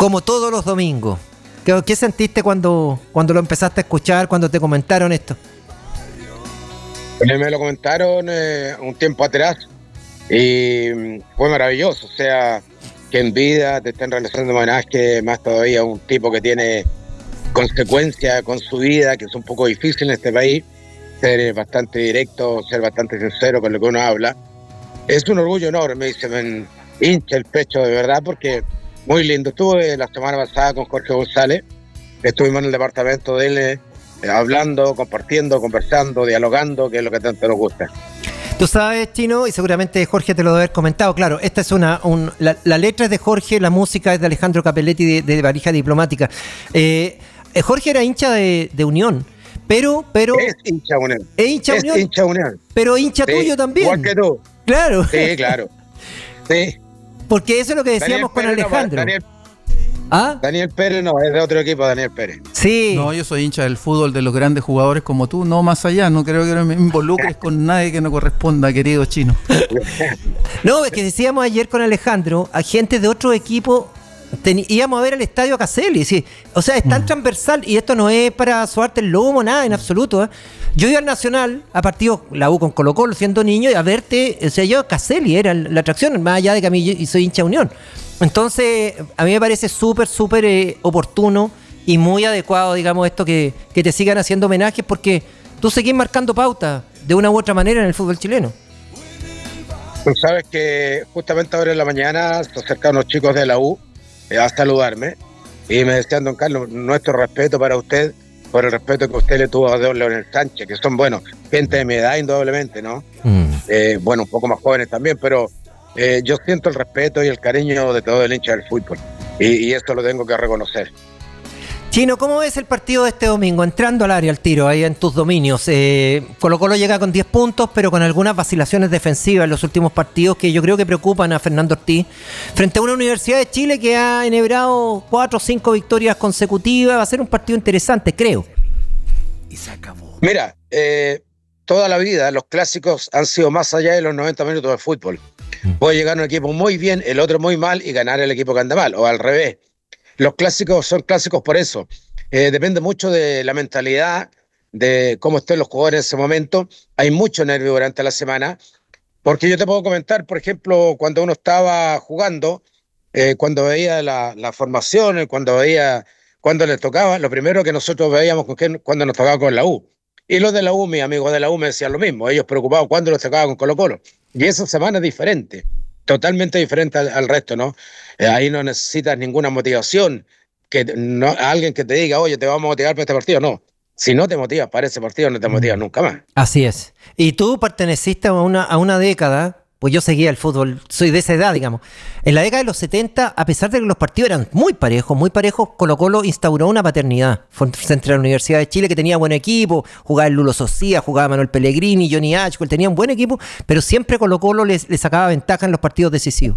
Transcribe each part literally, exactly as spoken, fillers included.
como todos los domingos. ¿Qué, qué sentiste cuando, cuando lo empezaste a escuchar, cuando te comentaron esto? Me lo comentaron eh, un tiempo atrás y fue maravilloso. O sea, que en vida te estén realizando homenaje, más todavía un tipo que tiene consecuencias con su vida, que es un poco difícil en este país, ser bastante directo, ser bastante sincero con lo que uno habla. Es un orgullo enorme y se me hincha el pecho de verdad, porque muy lindo. Estuve la semana pasada con Jorge González, estuvimos en el departamento de él eh, hablando, compartiendo, conversando, dialogando, que es lo que tanto nos gusta. Tú sabes, Chino, y seguramente Jorge te lo debe haber comentado, claro, esta es una, un, la, la letra es de Jorge, la música es de Alejandro Capelletti de, de Valija Diplomática. Eh, Jorge era hincha de, de Unión, pero, pero... Es hincha Unión. Es hincha es Unión. hincha Unión. Pero hincha sí, tuyo también. Igual que tú. Claro. Sí, claro. Sí. Porque eso es lo que decíamos Daniel con Pérez, Alejandro. No, Daniel, ¿Ah? Daniel Pérez no, es de otro equipo, Daniel Pérez. Sí. No, yo soy hincha del fútbol, de los grandes jugadores como tú, no más allá. No creo que me involucres con nadie que no corresponda, querido Chino. No, es que decíamos ayer con Alejandro, a gente de otro equipo... Ten, íbamos a ver el estadio Caselli, ¿sí? O sea, es tan mm. transversal, y esto no es para sobarte el lomo, nada, en absoluto. ¿eh? Yo iba al Nacional, a partido la U con Colo Colo, siendo niño, y a verte, o sea, yo Caselli era la atracción, más allá de que a mí soy hincha de Unión. Entonces, a mí me parece súper, súper eh, oportuno y muy adecuado, digamos, esto que, que te sigan haciendo homenajes, porque tú seguís marcando pauta de una u otra manera en el fútbol chileno. Tú sabes que justamente ahora en la mañana se acercaron los chicos de la U a saludarme y me decían: don Carlos, nuestro respeto para usted por el respeto que usted le tuvo a don Leonel Sánchez, que son, bueno, gente de mi edad indudablemente, ¿no? Mm. Eh, bueno, un poco más jóvenes también, pero eh, yo siento el respeto y el cariño de todo el hincha del fútbol y, y esto lo tengo que reconocer. Chino, ¿cómo ves el partido de este domingo? Entrando al área al tiro, ahí en tus dominios. Eh, Colo Colo llega con diez puntos, pero con algunas vacilaciones defensivas en los últimos partidos que yo creo que preocupan a Fernando Ortiz. Frente a una Universidad de Chile que ha enhebrado cuatro o cinco victorias consecutivas, va a ser un partido interesante, creo. Y se acabó. Mira, eh, toda la vida los clásicos han sido más allá de los noventa minutos de fútbol. Mm. Puede llegar un equipo muy bien, el otro muy mal y ganar el equipo que anda mal, o al revés. Los clásicos son clásicos por eso. Eh, depende mucho de la mentalidad, de cómo estén los jugadores en ese momento. Hay mucho nervio durante la semana, porque yo te puedo comentar, por ejemplo, cuando uno estaba jugando, eh, cuando veía la, la formación, cuando veía cuando les tocaba, lo primero que nosotros veíamos con que, cuando nos tocaba con la U. Y los de la U, mis amigos de la U me decían lo mismo, ellos preocupados cuando les tocaba con Colo Colo. Y esa semana es diferente. Totalmente diferente al, al resto, ¿no? Eh, ahí no necesitas ninguna motivación, que no, alguien que te diga, oye, te vamos a motivar para este partido, no. Si no te motivas para ese partido, no te motivas nunca más. Así es. Y tú perteneciste a una, a una década, pues yo seguía el fútbol, soy de esa edad, digamos. En la década de los setenta, a pesar de que los partidos eran muy parejos, muy parejos, Colo Colo instauró una paternidad entre la Universidad de Chile, que tenía buen equipo, jugaba el Lulo Socia, jugaba Manuel Pellegrini, Johnny Ashwell, tenía un buen equipo, pero siempre Colo Colo le sacaba ventaja en los partidos decisivos.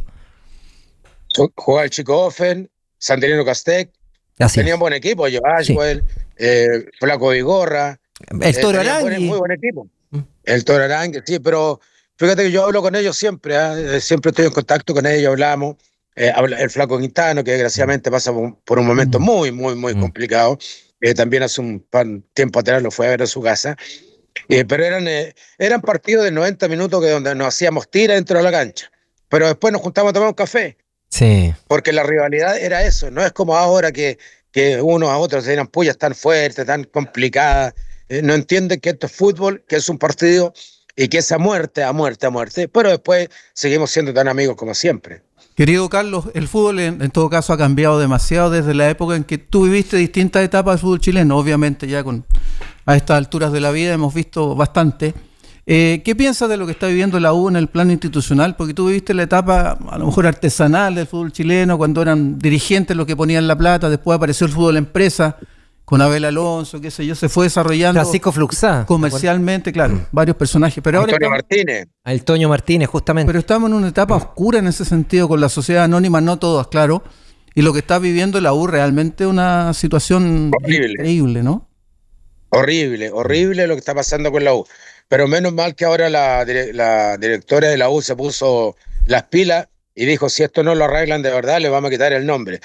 Jugaba el Chico Offen, Sandrino Castec, tenían buen equipo, yo Ashwell, sí. eh, Flaco Vigorra, el Toro eh, Arangui. Muy buen equipo. Mm. El Toro Arangui, sí, pero fíjate que yo hablo con ellos siempre, ¿eh? Siempre estoy en contacto con ellos, hablamos. Eh, el Flaco Quintano, que desgraciadamente pasa por un momento muy, muy, muy mm. complicado. Eh, también hace un pan, tiempo atrás lo fue a ver a su casa. Eh, pero eran, eh, eran partidos de noventa minutos que donde nos hacíamos tira dentro de la cancha. Pero después nos juntamos a tomar un café. Sí. Porque la rivalidad era eso, no es como ahora que, que unos a otros se tiran pullas tan fuertes, tan complicadas. Eh, no entienden que esto es fútbol, que es un partido y que es a muerte, a muerte, a muerte, pero después seguimos siendo tan amigos como siempre. Querido Carlos, el fútbol en, en todo caso ha cambiado demasiado desde la época en que tú viviste distintas etapas del fútbol chileno. Obviamente ya con a estas alturas de la vida hemos visto bastante. Eh, ¿Qué piensas de lo que está viviendo la U en el plano institucional? Porque tú viviste la etapa a lo mejor artesanal del fútbol chileno, cuando eran dirigentes los que ponían la plata, después apareció el fútbol empresa, con Abel Alonso, qué sé yo, se fue desarrollando Francisco Fluxá, comercialmente, claro, mm. varios personajes. Pero ahora Antonio estamos, Martínez. El Toño Martínez, justamente. Pero estamos en una etapa oscura en ese sentido con la sociedad anónima, no todas, claro. Y lo que está viviendo la U realmente es una situación horrible. Increíble, ¿no? Horrible, horrible lo que está pasando con la U. Pero menos mal que ahora la, la directora de la U se puso las pilas y dijo, si esto no lo arreglan de verdad, le vamos a quitar el nombre.